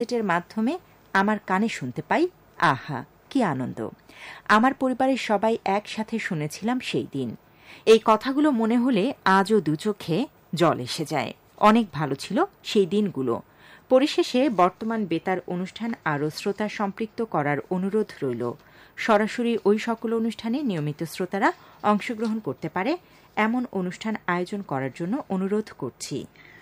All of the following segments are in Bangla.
এর মাধ্যমে আমার কানে শুনতে পাই। আহা, কি আনন্দ! আমার পরিবারের সবাই একসাথে শুনেছিলাম সেই দিন। এই কথাগুলো মনে হলে আজও দু চোখে জল এসে যায়। অনেক ভালো ছিল সেই দিনগুলো। পরিশেষে বর্তমান বেতার অনুষ্ঠান আরও শ্রোতা সম্পৃক্ত করার অনুরোধ রইল। সরাসরি ওই সকল অনুষ্ঠানে নিয়মিত শ্রোতারা অংশগ্রহণ করতে পারে এমন অনুষ্ঠান আয়োজন করার জন্য অনুরোধ করছি।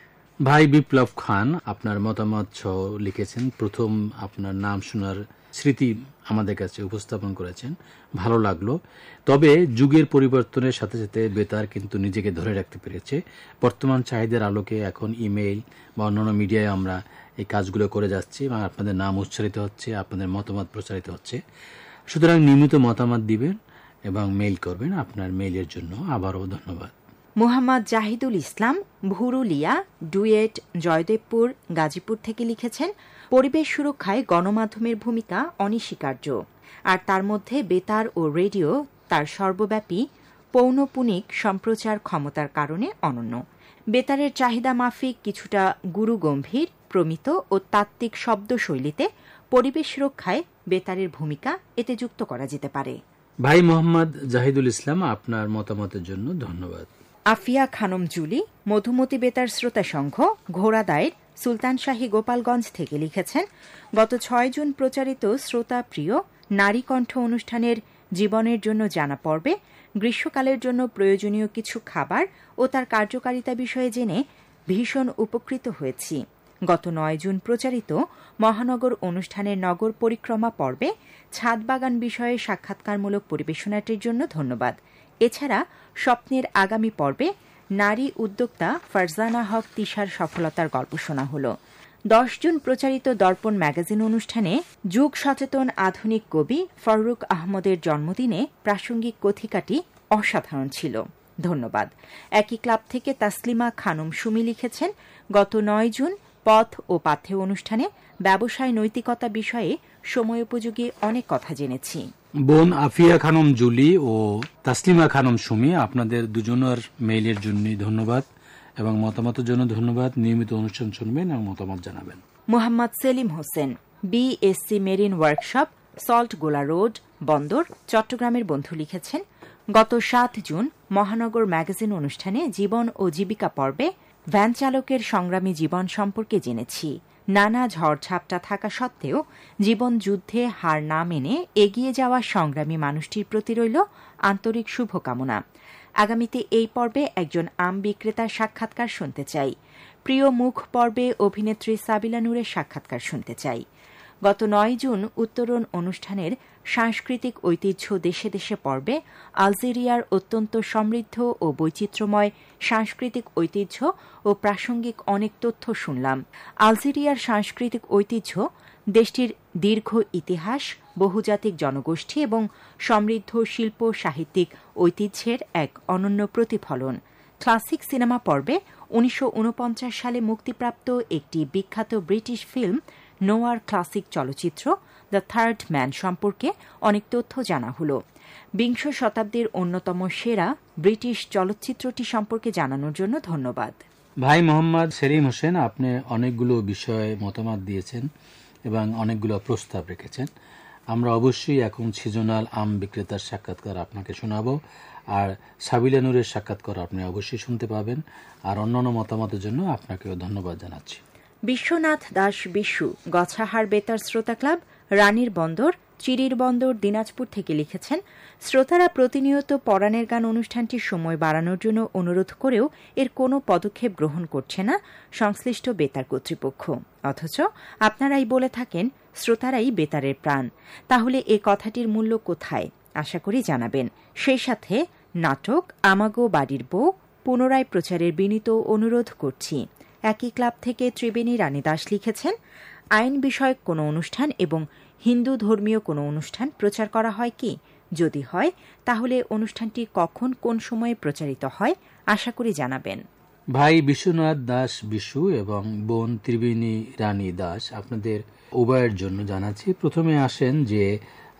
ভাই বিপ্লব খান আপনার মতামত সহ লিখেছেন। প্রথম আপনার নাম শোনার স্মৃতি আমাদের কাছে উপস্থাপন করেছেন, ভালো লাগলো। তবে যুগের পরিবর্তনের সাথে সাথে বেতার কিন্তু নিজেকে ধরে রাখতে পেরেছে। বর্তমান চাহিদার আলোকে এখন ইমেইল বা অন্যান্য মিডিয়ায় আমরা এই কাজগুলো করে যাচ্ছি এবং আপনাদের নাম উচ্চারিত হচ্ছে, আপনাদের মতামত প্রচারিত হচ্ছে। সুতরাং নিয়মিত মতামত দিবেন এবং মেইল করবেন। আপনার মেইলের জন্য আবারও ধন্যবাদ। মোহাম্মদ জাহিদুল ইসলাম ভুরুলিয়া ডুয়েট জয়দেবপুর গাজীপুর থেকে লিখেছেন, পরিবেশ সুরক্ষায় গণমাধ্যমের ভূমিকা অনস্বীকার্য, আর তার মধ্যে বেতার ও রেডিও তার সর্বব্যাপী পৌনপুনিক সম্প্রচার ক্ষমতার কারণে অনন্য। বেতারের চাহিদা মাফিক কিছুটা গুরুগম্ভীর প্রমিত ও তাত্ত্বিক শব্দশৈলীতে পরিবেশ রক্ষায় বেতারের ভূমিকা এতে যুক্ত করা যেতে পারে। ভাই মোহাম্মদ জাহিদুল ইসলাম আপনার মতামতের জন্য ধন্যবাদ। আফিয়া খানম জুলি মধুমতি বেতার শ্রোতা সংঘ ঘোড়াদায়ের সুলতানশাহী গোপালগঞ্জ থেকে লিখেছেন, গত 6 জুন প্রচারিত শ্রোতা প্রিয় নারী কণ্ঠ অনুষ্ঠানের জীবনের জন্য জানা পর্বে গ্রীষ্মকালের জন্য প্রয়োজনীয় কিছু খাবার ও তার কার্যকারিতা বিষয়ে জেনে ভীষণ উপকৃত হয়েছি। গত 9 জুন প্রচারিত মহানগর অনুষ্ঠানের নগর পরিক্রমা পর্বে ছাদ বাগান বিষয়ে সাক্ষাৎকারমূলক পরিবেশনাটির জন্য ধন্যবাদ। এছাড়া স্বপ্নের আগামী পর্বে নারী উদ্যোক্তা ফারজানা হক তিশার সফলতার গল্প শোনা হল। 10 জুন প্রচারিত দর্পণ ম্যাগাজিন অনুষ্ঠানে যুগ সচেতন আধুনিক কবি ফররুখ আহমদের জন্মদিনে প্রাসঙ্গিক কথিকাটি অসাধারণ ছিল। ধন্যবাদ। একই ক্লাব থেকে তাসলিমা খানম সুমি লিখেছেন, গত 9 জুন পথ ও পাথেয় অনুষ্ঠানে ব্যবসায় নৈতিকতা বিষয়ে সময়োপযোগী অনেক কথা জেনেছি। বোন আফিয়া খানম জুলি ও তাসলিমা খানম সুমি আপনাদের দুজনের মেইলের জন্য ধন্যবাদ এবং মতামতের জন্য ধন্যবাদ। নিয়মিত অনুষ্ঠান শুনবেন এবং মতামত জানাবেন। Mohammad Selim Hossain BSc marine workshop salt গোলা রোড বন্দর চট্টগ্রামের বন্ধু লিখেছেন, গত 7 জুন মহানগর ম্যাগাজিন অনুষ্ঠানে জীবন ও জীবিকা পর্বে ভ্যান চালকের সংগ্রামী জীবন সম্পর্কে জেনেছি। নানা ঝড়ঝাপটা থাকা সত্ত্বেও জীবন যুদ্ধে হার না মেনে এগিয়ে যাওয়া সংগ্রামী মানুষটির প্রতি রইল আন্তরিক শুভকামনা। আগামীতে এই পর্বে একজন আম বিক্রেতার সাক্ষাৎকার শুনতে চাই। প্রিয় মুখ পর্বে অভিনেত্রী সাবিলা নূরের সাক্ষাৎকার শুনতে চাই। গত 9 জুন উত্তরণ অনুষ্ঠানের সাংস্কৃতিক ঐতিহ্য দেশে দেশে পর্বে আলজেরিয়ার অত্যন্ত সমৃদ্ধ ও বৈচিত্র্যময় সাংস্কৃতিক ঐতিহ্য ও প্রাসঙ্গিক অনেক তথ্য শুনলাম। আলজেরিয়ার সাংস্কৃতিক ঐতিহ্য দেশটির দীর্ঘ ইতিহাস, বহুজাতিক জনগোষ্ঠী এবং সমৃদ্ধ শিল্প সাহিত্যিক ঐতিহ্যের এক অনন্য প্রতিফলন। ক্লাসিক সিনেমা পর্বে 1949 সালে মুক্তিপ্রাপ্ত একটি বিখ্যাত ব্রিটিশ ফিল্ম নোয়ার ক্লাসিক চলচ্চিত্র দ্য থার্ড ম্যান সম্পর্কে অনেক তথ্য জানা হল। বিংশ শতাব্দীর অন্যতম সেরা ব্রিটিশ চলচ্চিত্রটি সম্পর্কে জানানোর জন্য ধন্যবাদ। ভাই মোহাম্মদ সেলিম হোসেন আপনি অনেকগুলো বিষয়ে মতামত দিয়েছেন এবং অনেকগুলো প্রস্তাব রেখেছেন। আমরা অবশ্যই এখন সিজনাল আম বিক্রেতার সাক্ষাৎকার আপনাকে শোনাবো, আর সাবিলা নূরের সাক্ষাৎকার আপনি অবশ্যই শুনতে পাবেন। আর অন্যান্য মতামতের জন্য আপনাকেও ধন্যবাদ জানাচ্ছি। বিশ্বনাথ দাস বিশু গছাহার বেতার শ্রোতা ক্লাব রানীর বন্দর চিরির বন্দর দিনাজপুর থেকে লিখেছেন, শ্রোতারা প্রতিনিয়ত পরাণের গান অনুষ্ঠানটির সময় বাড়ানোর জন্য অনুরোধ করেও এর কোনো পদক্ষেপ গ্রহণ করছে না সংশ্লিষ্ট বেতার কর্তৃপক্ষ। অথচ আপনারাই বলে থাকেন শ্রোতারাই বেতারের প্রাণ। তাহলে এ কথাটির মূল্য কোথায়? আশা করি জানাবেন। সেই সাথে নাটক আমাগো বাড়ির বউ পুনরায় প্রচারের বিনীত অনুরোধ করছি। একই ক্লাব থেকে ত্রিবেণী রানী দাস লিখেছেন, আইন বিষয়ক কোনো অনুষ্ঠান এবং হিন্দু ধর্মীয় কোনো অনুষ্ঠান প্রচার করা হয় কি? যদি হয় তাহলে অনুষ্ঠানটি কখন কোন সময়ে প্রচারিত হয় আশা করি জানাবেন। ভাই বিশ্বনাথ দাস বিশু এবং বোন ত্রিবেণী রানী দাস আপনাদের উভয়ের জন্য জানাচ্ছি। প্রথমে আসেন যে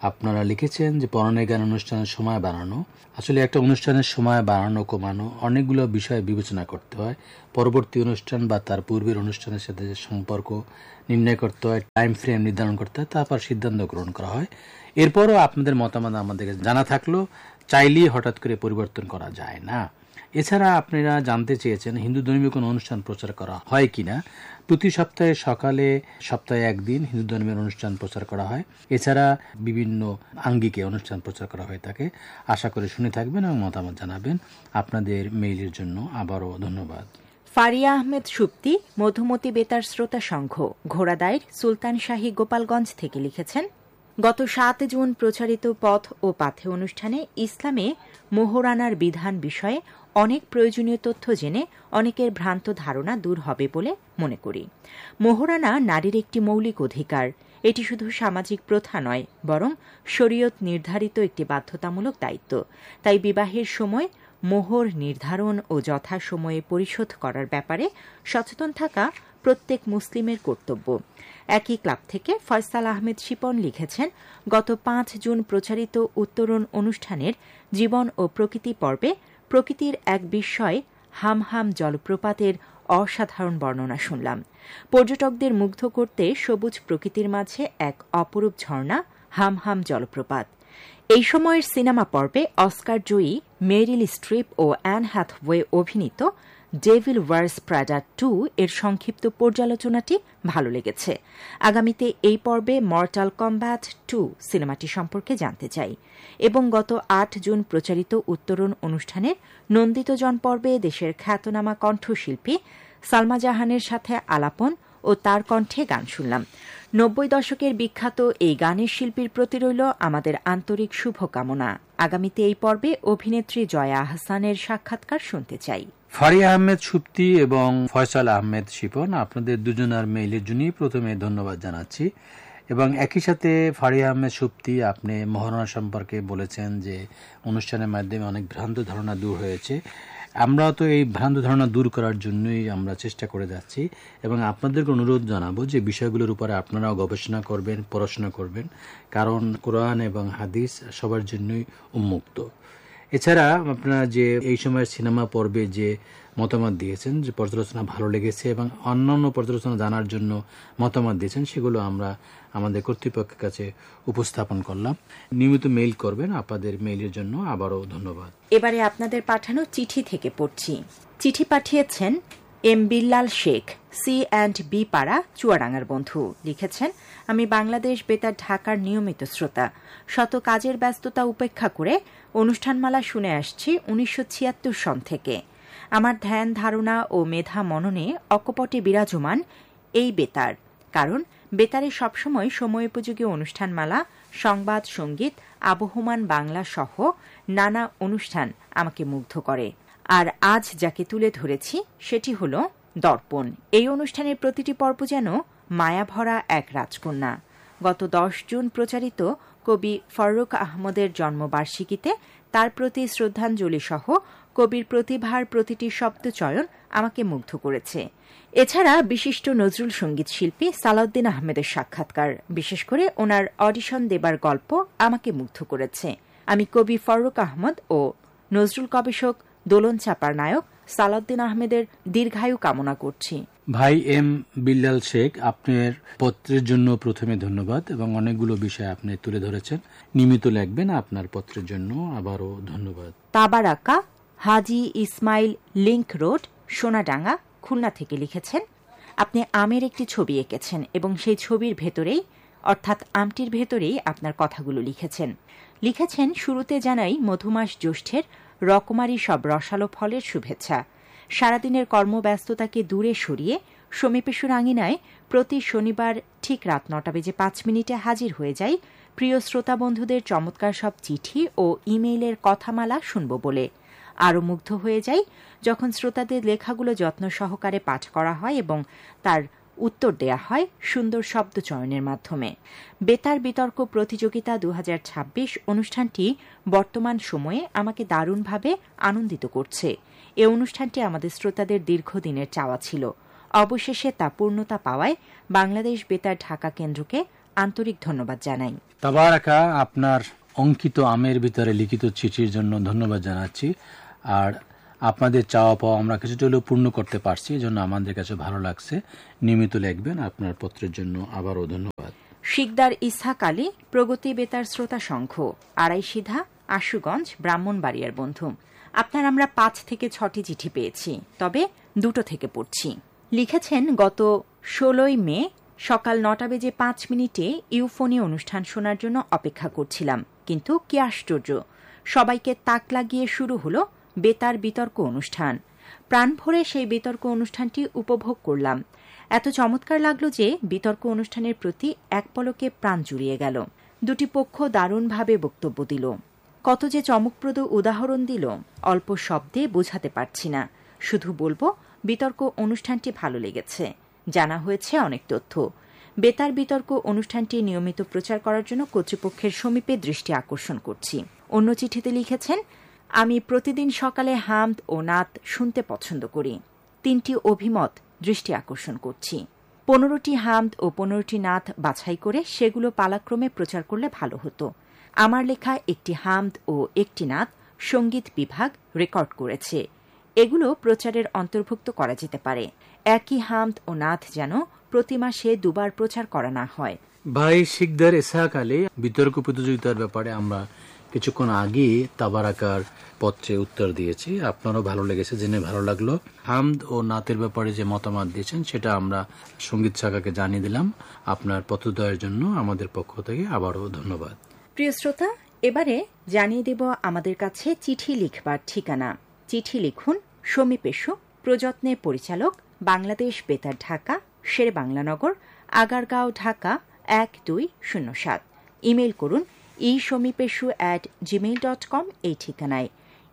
আপনারা লিখেছেন যে পরনে গান অনুষ্ঠানের সময় বাড়ানো। আসলে একটা অনুষ্ঠানের সময় বাড়ানো কমানো অনেকগুলো বিষয় বিবেচনা করতে হয়। পরবর্তী অনুষ্ঠান বা তার পূর্বের অনুষ্ঠানের সাথে যে সম্পর্ক নির্ণয় করতে হয়, টাইম ফ্রেম নির্ধারণ করতে হয়, তারপর সিদ্ধান্ত গ্রহণ করা হয়। এরপরও আপনাদের মতামত আমাদেরকে জানা থাকলেও চাইলেই হঠাৎ করে পরিবর্তন করা যায় না। এছাড়া আপনারা জানতে চেয়েছেন হিন্দু ধর্মীয় কোনো অনুষ্ঠান প্রচার করা হয় কিনা। প্রতি সপ্তাহে সকালে সপ্তাহে একদিন হিন্দু ধর্মের অনুষ্ঠান প্রচার করা হয়। এছাড়া বিভিন্ন আঙ্গিকে অনুষ্ঠান প্রচার করা হয়ে থাকে। আশা করে শুনে থাকবেন এবং মতামত জানাবেন। আপনাদের মেইলের জন্য আবারও ধন্যবাদ। ফারিয়া আহমেদ সুপ্তি মধুমতি বেতার শ্রোতা সংঘ, ঘোড়াদাইর, সুলতান শাহী, গোপালগঞ্জ থেকে লিখেছেন, গত 7 জুন প্রচারিত পথ ও পাথে অনুষ্ঠানে ইসলামে মোহরানার বিধান বিষয়ে অনেক প্রয়োজনীয় তথ্য জেনে অনেকের ভ্রান্ত ধারণা দূর হবে বলে মনে করি। মোহরানা নারীর একটি মৌলিক অধিকার। এটি শুধু সামাজিক প্রথা নয়, বরং শরীয়ত নির্ধারিত একটি বাধ্যতামূলক দায়িত্ব। তাই বিবাহের সময় মোহর নির্ধারণ ও যথাসময়ে পরিশোধ করার ব্যাপারে সচেতন থাকা প্রত্যেক মুসলিমের কর্তব্য। একই ক্লাব থেকে ফয়সাল আহমেদ শিপন লিখেছেন, গত 5 জুন প্রচারিত উত্তরণ অনুষ্ঠানের জীবন ও প্রকৃতি পর্বে প্রকৃতির এক বিস্ময় হামহাম জলপ্রপাতের অসাধারণ বর্ণনা শুনলাম। পর্যটকদের মুগ্ধ করতে সবুজ প্রকৃতির মাঝে এক অপরূপ ঝর্ণা হামহাম জলপ্রপাত। এই সময়ের সিনেমা পর্বে Oscar Joyee Meryl Streep O an Hathaway অভিনীত ডেভিল ওয়ার্স প্রাডা 2 এর সংক্ষিপ্ত পর্যালোচনাটি ভালো লেগেছে। আগামীতে এই পর্বে মর্টাল কম্ব্যাট 2 সিনেমাটি সম্পর্কে জানতে চাই। এবং গত 8 জুন প্রচারিত উত্তরণ অনুষ্ঠানের নন্দিতজন পর্বে দেশের খ্যাতনামা কণ্ঠশিল্পী সালমা জাহানের সাথে আলাপন ও তার কণ্ঠে গান শুনলাম। 90 দশকের বিখ্যাত এই গানের শিল্পীর প্রতি রইল আমাদের আন্তরিক শুভকামনা। আগামীতে এই পর্বে অভিনেত্রী জয়া আহসানের সাক্ষাৎকার শুনতে চাই। ফারিয়া আহমেদ সুপ্তি এবং ফয়সাল আহমেদ শিপন, আপনাদের দুজনের মেইলের জন্যই প্রথমে ধন্যবাদ জানাচ্ছি। এবং একই সাথে ফারিয়া আহমেদ সুপ্তি, আপনি মহারণা সম্পর্কে বলেছেন যে অনুষ্ঠানের মাধ্যমে অনেক ভ্রান্ত ধারণা দূর হয়েছে। আমরা তো এই ভ্রান্ত ধারণা দূর করার জন্যই আমরা চেষ্টা করে যাচ্ছি এবং আপনাদেরকে অনুরোধ জানাবো যে বিষয়গুলোর উপরে আপনারাও গবেষণা করবেন, পড়াশোনা করবেন, কারণ কোরআন এবং হাদিস সবার জন্যই উন্মুক্ত। এছাড়া আপনারা যে এই সময়ের সিনেমা পর্বে যে মতামত দিয়েছেন, যে পর্যালোচনা ভালো লেগেছে এবং অন্যান্য পর্যালোচনা জানার জন্য মতামত দিয়েছেন, সেগুলো আমরা আমাদের কর্তৃপক্ষের কাছে উপস্থাপন করলাম। নিয়মিত মেইল করবেন। আপনাদের মেইলের জন্য আবারও ধন্যবাদ। এবারে আপনাদের পাঠানো চিঠি থেকে পড়ছি। চিঠি পাঠিয়েছেন এম বিল্লাল শেখ, C&B পাড়া, চুয়াডাঙ্গার বন্ধু। লিখেছেন, আমি বাংলাদেশ বেতার ঢাকার নিয়মিত শ্রোতা। শত কাজের ব্যস্ততা উপেক্ষা করে অনুষ্ঠানমালা শুনে আসছি 1976 সন থেকে। আমার ধ্যান ধারণা ও মেধা মননে অকপটে বিরাজমান এই বেতার, কারণ বেতারে সবসময় সময়োপযোগী অনুষ্ঠানমালা, সংবাদ, সঙ্গীত, আবহমান বাংলা সহ নানা অনুষ্ঠান আমাকে মুগ্ধ করে। আর আজ যাকে তুলে ধরেছি সেটি হল দর্পণ। এই অনুষ্ঠানের প্রতিটি পর্ব যেন মায়াভরা এক রাজকন্যা। গত 10 জুন প্রচারিত কবি ফররুখ আহমদের জন্মবার্ষিকীতে তার প্রতি শ্রদ্ধাঞ্জলি সহ কবির প্রতিভার প্রতিটি শব্দচয়ন আমাকে মুগ্ধ করেছে। এছাড়া বিশিষ্ট নজরুল সঙ্গীত শিল্পী সালাউদ্দিন আহমেদের সাক্ষাৎকার, বিশেষ করে ওনার অডিশন দেবার গল্প আমাকে মুগ্ধ করেছে। আমি কবি ফররুখ আহমদ ও নজরুল গবেষক দোলন চাপার নায়ক সালাউদ্দিন আহমেদের দীর্ঘায়ু কামনা করছি। ভাই এম বিল্লাল শেখ, আপনার পত্রের জন্য প্রথমে ধন্যবাদ এবং অনেকগুলো বিষয় আপনি তুলে ধরেছেন। নিয়মিত লিখবেন। আপনার পত্রের জন্য আবারও ধন্যবাদ। তাবারাকা হাজি ইসমাইল, লিংক রোড, সোনাডাঙ্গা, খুলনা থেকে লিখেছেন, আপনি আমের একটি ছবি এঁকেছেন এবং সেই ছবির ভেতরেই, অর্থাৎ আমটির ভেতরেই আপনার কথাগুলো লিখেছেন, শুরুতে জানাই মধুমাস জ্যৈষ্ঠের রকমারি সব রসালো ফলের শুভেচ্ছা। সারাদিনের কর্মব্যস্ততাকে দূরে সরিয়ে সমীপেশুর আঙিনায় প্রতি শনিবার ঠিক রাত 9:05 হাজির হয়ে যাই প্রিয় শ্রোতা বন্ধুদের চমৎকার সব চিঠি ও ইমেইলের কথামালা শুনব বলে। আরও মুগ্ধ হয়ে যাই যখন শ্রোতাদের লেখাগুলো যত্ন সহকারে পাঠ করা হয় এবং তার উত্তর দেয়া হয় সুন্দর শব্দ চয়নের মাধ্যমে। বেতার বিতর্ক প্রতিযোগিতা 2026 অনুষ্ঠানটি বর্তমান সময়ে আমাকে দারুণভাবে আনন্দিত করছে। এ অনুষ্ঠানটি আমাদের শ্রোতাদের দীর্ঘদিনের চাওয়া ছিল। অবশেষে তা পূর্ণতা পাওয়ায় বাংলাদেশ বেতার ঢাকা কেন্দ্রকে আন্তরিক ধন্যবাদ জানাই। তাবারাকা, আপনার অঙ্কিত আমের ভিতরে লিখিত চিঠির জন্য ধন্যবাদ জানাচ্ছি। আর আপনাদের চাওয়া পাওয়া আমরা কিছুটা হলেও পূর্ণ করতে পারছি, এই জন্য আমাদের কাছে ভালো লাগছে। নিয়মিত লিখবেন। আপনার পত্রের জন্য আবারও ধন্যবাদ। শিকদার ইসহাক আলী, প্রগতি বেতার শ্রোতা সংঘ, আড়াইসিধা, আশুগঞ্জ, ব্রাহ্মণবাড়িয়ার বন্ধু। আপনার আমরা 5 থেকে 6টি চিঠি পেয়েছি, তবে 2টো থেকে পড়ছি। লিখেছেন, গত 16 মে সকাল 9:05 ইউফোনি অনুষ্ঠান শোনার জন্য অপেক্ষা করছিলাম, কিন্তু কি আশ্চর্য, সবাইকে তাক লাগিয়ে শুরু হলো বেতার বিতর্ক অনুষ্ঠান। প্রাণ ভরে সেই বিতর্ক অনুষ্ঠানটি উপভোগ করলাম। এত চমৎকার লাগলো যে বিতর্ক অনুষ্ঠানের প্রতি এক পলকে প্রাণ জুড়িয়ে গেল। দুটি পক্ষ দারুণভাবে বক্তব্য দিল। কত যে চমকপ্রদ উদাহরণ দিল, অল্প শব্দে বোঝাতে পারছি না। শুধু বলবো, বিতর্ক অনুষ্ঠানটি ভালো লেগেছে। জানা হয়েছে অনেক তথ্য। বেতার বিতর্ক অনুষ্ঠানটি নিয়মিত প্রচার করার জন্য কর্তৃপক্ষের সমীপে দৃষ্টি আকর্ষণ করছি। অন্য চিঠিতে লিখেছেন, আমি প্রতিদিন সকালে হামদ ও নাত শুনতে পছন্দ করি। 3টি অভিমত দৃষ্টি আকর্ষণ করছি। 15টি হামদ ও 15টি নাত বাছাই করে সেগুলো পালাক্রমে প্রচার করলে ভালো হতো। আমার লেখা একটি হামদ ও একটি নাত সঙ্গীত বিভাগ রেকর্ড করেছে। এগুলো প্রচারের অন্তর্ভুক্ত করা যেতে পারে। একই হামদ ও নাত যেন প্রতি মাসে 2 বার প্রচার করা না হয়। ভাই শিকদার ইসহাক আলী, বিতর্ক প্রতিযোগিতার ব্যাপারে আমরা কিছুক্ষণ আগে তাবারাকার পত্রে উত্তর দিয়েছি। আপনারও ভালো লেগেছে, জেনে ভালো লাগলো। হামদ ও নাতের ব্যাপারে যে মতামত দিয়েছেন সেটা আমরা সঙ্গীত শাখাকে জানিয়ে দিলাম। আপনার পত্রদয়ের জন্য আমাদের পক্ষ থেকে আবারও ধন্যবাদ। প্রিয় শ্রোতা, এবারে জানিয়ে দেব আমাদের কাছে চিঠি লিখবার ঠিকানা। চিঠি লিখুন সমীপেশু, প্রযত্নে পরিচালক, বাংলাদেশ বেতার, ঢাকা, শেরে বাংলানগর, আগারগাঁও, ঢাকা 1207। ইমেইল করুন eসমীপেশু@gmail.com এই ঠিকানায়,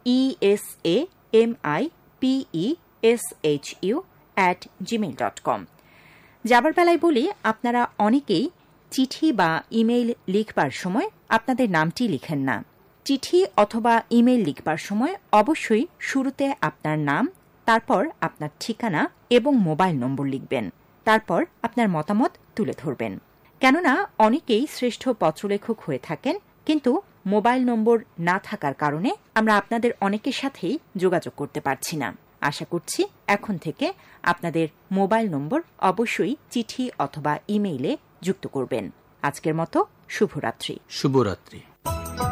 esamipeshu@gmail.com। যাবার বেলায় বলি, আপনারা অনেকেই চিঠি বা ইমেইল লিখবার সময় আপনাদের নামটি লিখেন না। চিঠি অথবা ইমেইল লিখবার সময় অবশ্যই শুরুতে আপনার নাম, তারপর আপনার ঠিকানা এবং মোবাইল নম্বর লিখবেন। তারপর আপনার মতামত তুলে ধরবেন। কেননা অনেকেই শ্রেষ্ঠ পত্রলেখক হয়ে থাকেন, কিন্তু মোবাইল নম্বর না থাকার কারণে আমরা আপনাদের অনেকের সাথেই যোগাযোগ করতে পারছি না। আশা করছি এখন থেকে আপনাদের মোবাইল নম্বর অবশ্যই চিঠি অথবা ইমেইলে যুক্ত করবেন। আজকের মতো শুভরাত্রি। শুভরাত্রি।